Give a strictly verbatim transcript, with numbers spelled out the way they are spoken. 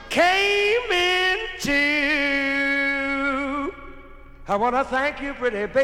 came into. I want to thank you, pretty baby.